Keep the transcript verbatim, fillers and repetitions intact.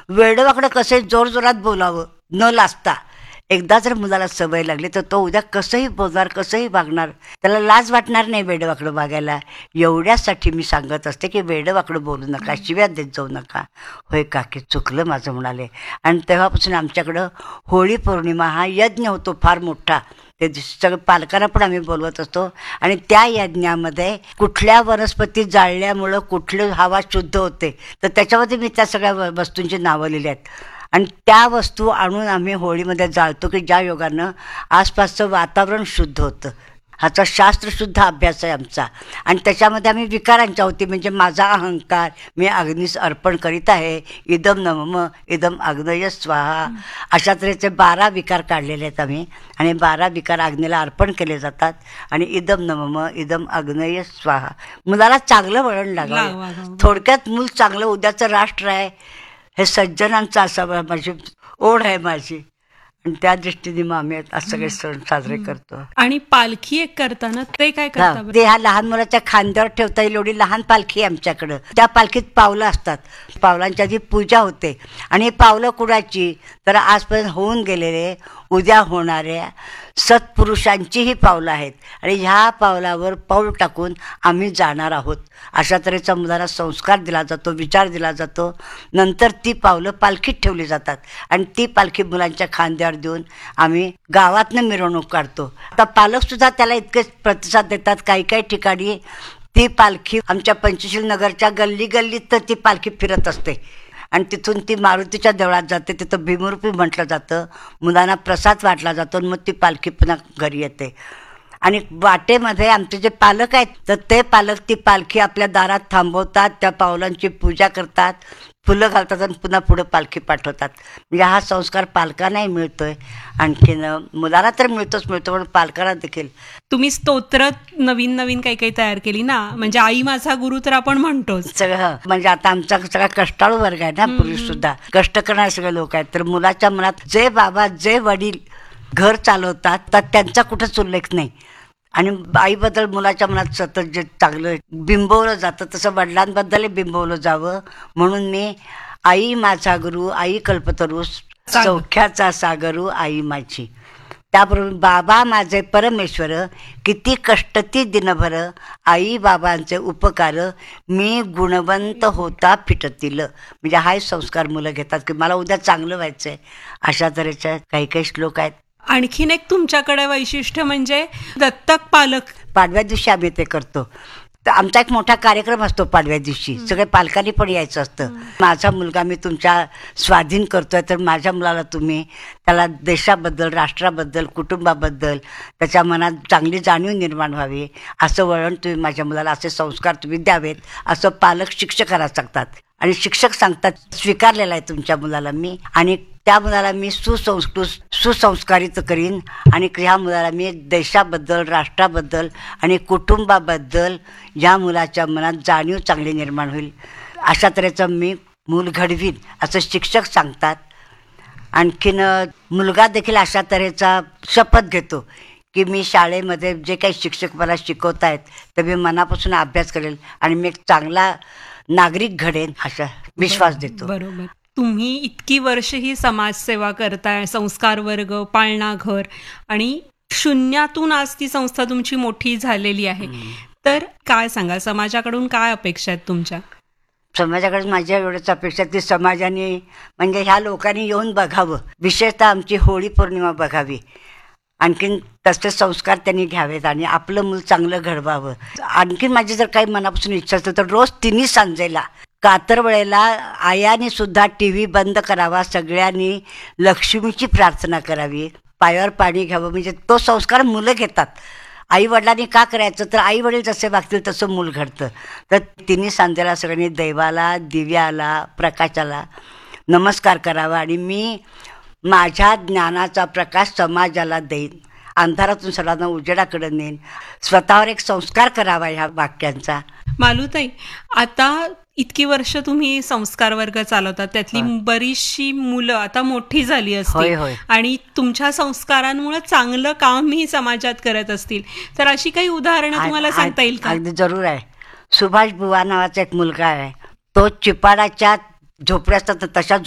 वेडवाकडं कसंही जोरजोरात बोलावं न लाजता. एकदा जर मुलाला सवय लागली तर तो उद्या कसंही बोलणार, कसंही वागणार, त्याला लाज वाटणार नाही वेडवाकडं वागायला. एवढ्यासाठी मी सांगत असते की वेडवाकडं बोलू नका, शिव्या देत जाऊ नका. होय काकी चुकलं माझं म्हणाले. आणि तेव्हापासून आमच्याकडं होळी पौर्णिमा हा यज्ञ होतो फार मोठा. ते सगळं पालकांना पण आम्ही बोलवत असतो. आणि त्या यज्ञामध्ये कुठल्या वनस्पती जाळल्यामुळं कुठली हवा शुद्ध होते तर त्याच्यामध्ये मी त्या सगळ्या व वस्तूंची नावं लिहिली आहेत. आणि त्या वस्तू आणून आम्ही होळीमध्ये जाळतो की ज्या योगानं आसपासचं वातावरण शुद्ध होतं. ह्याचा शास्त्रशुद्ध अभ्यास आहे आमचा. आणि त्याच्यामध्ये आम्ही विकारांच्या होती, म्हणजे माझा अहंकार मी अग्नीस अर्पण करीत आहे, इदम नमम इदम अग्नय स्वाहा, अशा तऱ्हेचे बारा विकार काढलेले आहेत आम्ही. आणि बारा विकार अग्नीला अर्पण केले जातात. आणि इदम नमम इदम अग्नय स्वाहा. मुलाला चांगलं वळण लागावं. थोडक्यात मूल चांगलं उद्याचं राष्ट्र आहे हे सज्जनांचं असावं माझी ओढ आहे माझी. आणि त्या दृष्टीने मग आम्ही आज सगळे सण साजरे करतो. आणि पालखी एक करताना ते काय करता? ते ह्या लहान मुलाच्या खांद्यावर ठेवता येईल एवढी लहान पालखी आहे आमच्याकडं. त्या पालखीत पावलं असतात. पावलांची आधी पूजा होते. आणि ही पावलं कुणाची तर आजपर्यंत होऊन गेलेले उद्या होणाऱ्या सत्पुरुषांची ही पावलं आहेत. आणि ह्या पावलावर पाऊल टाकून आम्ही जाणार आहोत अशा तऱ्हेचा मुलाला संस्कार दिला जातो, विचार दिला जातो. नंतर ती पावलं पालखीत ठेवली जातात. आणि ती पालखी मुलांच्या खांद्यावर देऊन आम्ही गावातनं मिरवणूक काढतो. आता पालकसुद्धा त्याला इतकेच प्रतिसाद देतात. काही काही ठिकाणी ती पालखी आमच्या पंचशील नगरच्या गल्ली गल्लीत तर ती पालखी फिरत असते. आणि तिथून ती मारुतीच्या देवळात जाते. तिथं भीमरूपी म्हटलं जातं. मुलांना प्रसाद वाटला जातो. आणि मग ती पालखी पुन्हा घरी येते. आणि वाटेमध्ये आमचे जे पालक आहेत तर ते पालक ती पालखी आपल्या दारात थांबवतात, त्या पावलांची पूजा करतात, फुलं घालतात आणि पुन्हा पुढं पालखी पाठवतात. म्हणजे हा संस्कार पालकांनाही मिळतोय, आणखीन मुलाला तर मिळतोच मिळतो पण पालकांना देखील. तुम्ही स्तोत्र नवीन नवीन काही काही तयार केली ना, म्हणजे आई माझा गुरु तर आपण म्हणतोच सगळं. म्हणजे आता आमचा सगळा कष्टाळू वर्ग आहे ना, पूर्वी सुद्धा कष्ट करणारे सगळे लोक आहेत. तर मुलाच्या मनात जे बाबा जे वडील घर चालवतात तर त्यांचा कुठंच उल्लेख नाही. आणि आईबद्दल मुलाच्या मनात सतत जे चांगलं बिंबवलं जातं तसं वडिलांबद्दलही बिंबवलं जावं म्हणून मी आई माझा गुरु, आई कल्पतरू, सौख्याचा सागरू आई माझी. त्याबरोबर बाबा माझे परमेश्वर, किती कष्ट ती दिनभर, आई बाबांचे उपकार, मी गुणवंत होता फिटतील. म्हणजे हाही संस्कार मुलं घेतात की मला उद्या चांगलं व्हायचंय. अशा तऱ्हेच्या काही काही श्लोक आहेत. आणखीन एक तुमच्याकडे वैशिष्ट्य म्हणजे दत्तक पालक. पाडव्या दिवशी आम्ही ते करतो. तर आमचा एक मोठा कार्यक्रम असतो पाडव्या दिवशी. सगळे पालकांनी पण यायचं असतं. माझा मुलगा मी तुमच्या स्वाधीन करतोय तर माझ्या मुलाला तुम्ही त्याला देशाबद्दल, राष्ट्राबद्दल, कुटुंबाबद्दल त्याच्या मनात चांगली जाणीव निर्माण व्हावी असं वळण तुम्ही माझ्या मुलाला, असे संस्कार तुम्ही द्यावेत असं पालक शिक्षकाला सांगतात. आणि शिक्षक सांगतात स्वीकारलेला आहे तुमच्या मुलाला मी, आणि त्या मुलाला मी सुसंस्कृत सुसंस्कारित करीन. आणि ह्या मुलाला मी देशाबद्दल, राष्ट्राबद्दल आणि कुटुंबाबद्दल या मुलाच्या मनात जाणीव चांगली निर्माण होईल अशा तऱ्हेचं मी मूल घडवीन असं शिक्षक सांगतात. आणखीन मुलगा देखील अशा तऱ्हेचा शपथ घेतो की मी शाळेमध्ये जे काही शिक्षक मला शिकवत आहेत तर मी मनापासून अभ्यास करेल आणि मी एक चांगला नागरिक घडेन असा विश्वास देतो. बरोबर. तुम्ही इतकी वर्ष ही समाजसेवा करताय, संस्कार वर्ग, पाळणा घर, आणि शून्यातून आज ती संस्था तुमची मोठी झालेली आहे. तर काय सांगा, समाजाकडून काय अपेक्षा आहेत तुमच्या? समाजाकडे माझ्या एवढ्याच अपेक्षा की समाजाने म्हणजे ह्या लोकांनी येऊन बघावं, विशेषतः आमची होळी पौर्णिमा बघावी. आणखीन तसे संस्कार त्यांनी घ्यावेत आणि आपलं मूल चांगलं घडवावं. आणखीन माझी जर काही मनापासून इच्छा असेल तर रोज तिन्ही सांजेला कातर वेळेला आयाने सुद्धा टी व्ही बंद करावा, सगळ्यांनी लक्ष्मीची प्रार्थना करावी, पायावर पाणी घ्यावं. म्हणजे तो संस्कार मुलं घेतात. आई वडिलांनी का करायचं तर आई वडील जसे वागतील तसं मूल घडतं. तर तिन्ही सांजेला सगळ्यांनी दैवाला, दिव्याला, प्रकाशाला नमस्कार करावा. आणि मी माझ्या ज्ञानाचा प्रकाश समाजाला देईन, अंधारातून सर्वांना उजेडाकडे नेईन, स्वतःवर एक संस्कार करावा ह्या वाक्यांचा. मालूताई, आता इतकी वर्ष तुम्ही संस्कार वर्ग चालवतात, त्यातली बरीचशी मुलं आता मोठी झाली असतील आणि तुमच्या संस्कारांमुळे चांगलं कामही समाजात करत असतील, तर अशी काही उदाहरणं तुम्हाला सांगता येईल का? अगदी जरूर आहे. सुभाष बुवा नावाचा एक मुलगा आहे. तो चिपाडाच्या झोपड्या असतात तशा